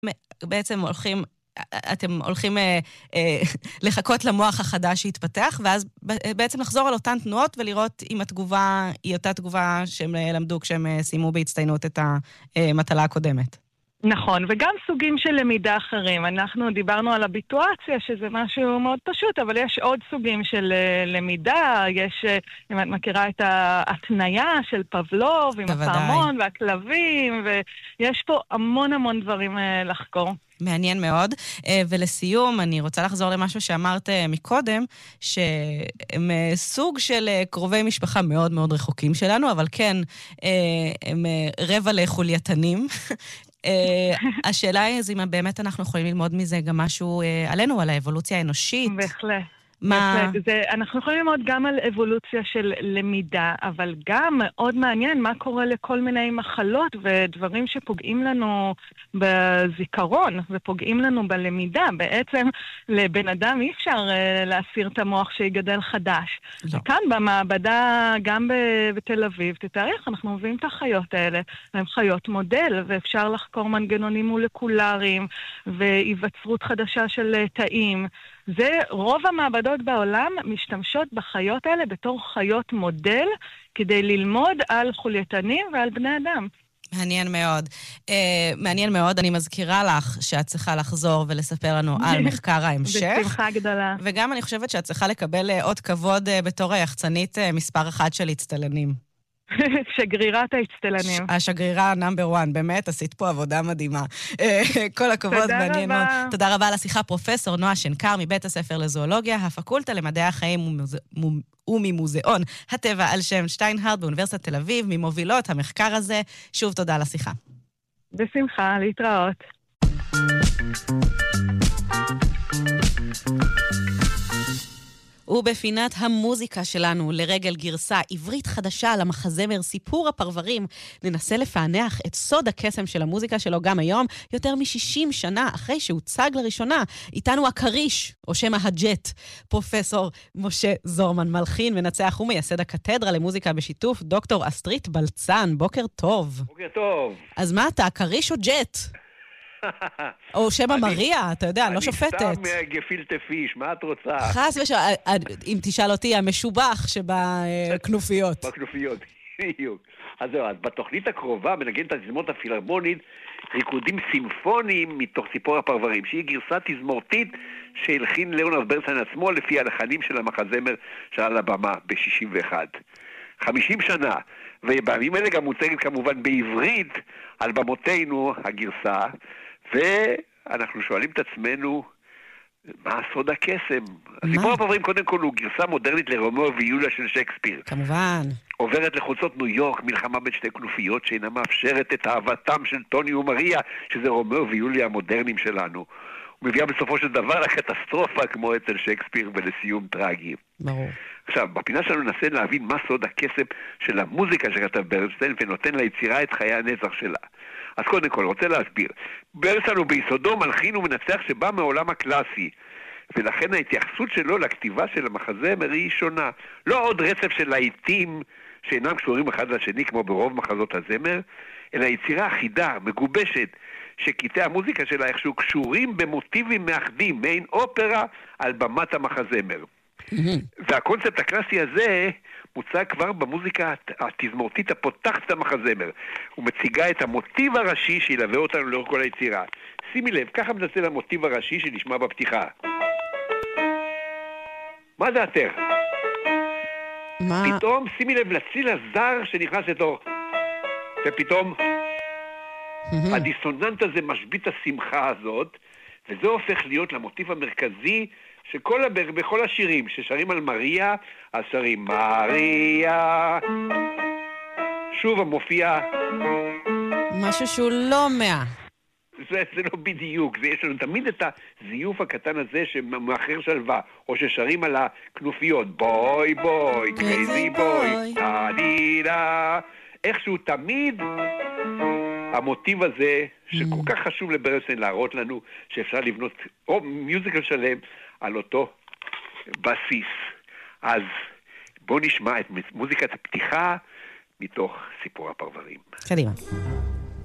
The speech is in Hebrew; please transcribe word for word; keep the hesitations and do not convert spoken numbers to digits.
בעצם הולכים, אתם הולכים אה, אה, לחכות למוח החדש שהתפתח, ואז בעצם לחזור על אותן תנועות ולראות אם התגובה היא אותה תגובה שהם למדו כשהם סיימו בהצטיינות את המטלה הקודמת. נכון, וגם סוגים של למידה אחרים. אנחנו דיברנו על הביטואציה, שזה משהו מאוד פשוט, אבל יש עוד סוגים של למידה. יש, אם את מכירה את ההתניה של פבלוב, עם הפעמון והכלבים, ויש פה המון המון דברים לחקור. מעניין מאוד. ולסיום, אני רוצה לחזור למשהו שאמרת מקודם, שהם סוג של קרובי משפחה מאוד מאוד רחוקים שלנו, אבל כן, הם רבע לחולייתנים. השאלה היא, אם באמת אנחנו יכולים ללמוד מזה גם משהו עלינו, על האבולוציה האנושית. בהחלט. מה? זה, אנחנו יכולים ללמוד גם על אבולוציה של למידה, אבל גם מאוד מעניין מה קורה לכל מיני מחלות ודברים שפוגעים לנו בזיכרון ופוגעים לנו בלמידה. בעצם לבן אדם אי אפשר להסיר את המוח שיגדל חדש. לא. וכאן במעבדה, גם בתל אביב, תתאריך, אנחנו מביאים את החיות האלה, הן חיות מודל, ואפשר לחקור מנגנונים מולקולריים והיווצרות חדשה של תאים. זה רוב המעבדות בעולם משתמשות בחיות האלה בתור חיות מודל כדי ללמוד על חולייתנים ועל בני אדם. מעניין מאוד. Uh, מעניין מאוד. אני מזכירה לך שאת צריכה לחזור ולספר לנו על מחקר ההמשך. בשמחה גדולה. וגם אני חושבת שאת צריכה לקבל uh, עוד כבוד uh, בתור היחצנית uh, מספר אחת של הצטלנים. שגרירת ההצטלנים. השגרירה נאמבר וואן, באמת, עשית פה עבודה מדהימה. כל הכבוד, מעניין מאוד. תודה רבה על השיחה, פרופסור נועה שנקר מבית הספר לזואולוגיה, הפקולטה למדעי החיים וממוזיאון הטבע על שם שטיינהרט באוניברסיטת תל אביב, ממובילות המחקר הזה. שוב תודה על השיחה. בשמחה, להתראות. ובפינת המוזיקה שלנו לרגל גרסה עברית חדשה למחזמר סיפור הפרברים, ננסה לפענח את סוד הקסם של המוזיקה שלו גם היום, יותר מ-שישים שנה אחרי שהוצג לראשונה. איתנו הקריש, או שמה הג'ט, פרופסור משה זורמן מלחין, מנצח ומייסד הקתדרה למוזיקה בשיתוף דוקטור אסטרית בלצן. בוקר טוב. בוקר טוב. אז מה אתה, הקריש או ג'ט? או שמה מריה, אתה יודע, לא שופטת. אני סתם גפילטה פיש, מה את רוצה? חס ושם, אם תשאל אותי, המשובח שבכנופיות. בכנופיות, בדיוק. אז זהו, אז בתוכנית הקרובה מנגן את התזמורת הפילהרמונית ריקודים סימפוניים מתוך סיפור הפרברים, שהיא גרסה תזמורתית שהלחין ליאונרד ברנשטיין עצמו לפי הלחנים של המחזמר שעל הבמה ב-שישים ואחת. חמישים שנה, ובימים האלה גם מוצגת כמובן בעברית על במותינו הגרסה, ואנחנו שואלים את עצמנו, מה סוד הקסם? הסיפור הפרברים קודם כל הוא גרסה מודרנית לרומאו ויוליה של שייקספיר. כמובן. עוברת לחוצות ניו יורק, מלחמה בין שתי כנופיות שאינה מאפשרת את אהבתם של טוני ומריה, שזה רומאו ויוליה המודרניים שלנו. ומביאה בסופו של דבר לקטסטרופה כמו אצל שייקספיר ולסיום טרגי. ברור. עכשיו, בפינה שלנו ננסה להבין מה סוד הקסם של המוזיקה שכתב ברנשטיין ונותן ליצירה את חיי הנצח שלה. אז קודם כל, רוצה להסביר. ברנשטיין הוא ביסודו מלחין ומנצח שבא מעולם הקלאסי, ולכן ההתייחסות שלו לכתיבה של המחזמר היא שונה. לא עוד רצף של להיטים שאינם קשורים אחד לשני כמו ברוב מחזות הזמר, אלא יצירה אחידה, מגובשת, שקטעי המוזיקה שלה איכשהו קשורים במוטיבים מאחדים, מעין אופרה על במת המחזמר. והקונספט הקלאסי הזה מוצג כבר במוזיקה התזמורתית הפותחת את המחזמר. הוא מציגה את המוטיב הראשי שילווה אותנו לאורך כל היצירה. שימי לב, ככה מנסה למוטיב הראשי שנשמע בפתיחה. מה זה יותר? מה? פתאום שימי לב לציל הזר שנכנס לתור. ופתאום הדיסוננט הזה משבית השמחה הזאת, וזה הופך להיות למוטיב המרכזי שכל הבר, בכל השירים ששרים על מריה, אז שרים מריה. שוב המופיע. משהו שהוא לא מאה. זה, זה לא בדיוק, זה, יש לנו תמיד את הזיוף הקטן הזה שמאחר שלווה, או ששרים על הכנופיות, בוי בוי, קרייזי בוי, תדידה. איכשהו תמיד המוטיב הזה, שכל כך חשוב לברנשטיין להראות לנו שאפשר לבנות או מיוזיקל שלם על אותו בסיס. אז בואו נשמע את מוזיקת הפתיחה מתוך סיפור הפרברים. קדימה.